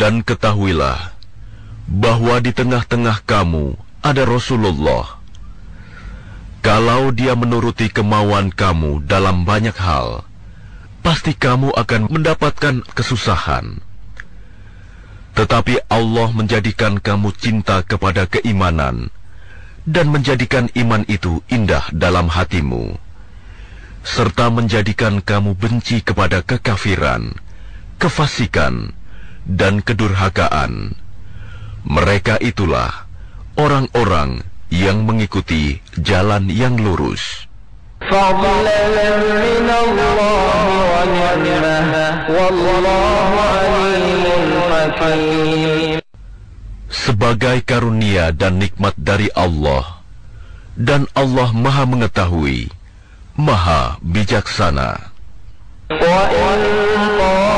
Dan ketahuilah bahwa di tengah-tengah kamu ada Rasulullah. Kalau dia menuruti kemauan kamu dalam banyak hal, pasti kamu akan mendapatkan kesusahan. Tetapi Allah menjadikan kamu cinta kepada keimanan dan menjadikan iman itu indah dalam hatimu, serta menjadikan kamu benci kepada kekafiran, kefasikan, dan kedurhakaan. Mereka itulah orang-orang yang mengikuti jalan yang lurus. Sebagai karunia dan nikmat dari Allah, dan Allah Maha Mengetahui, Maha Bijaksana.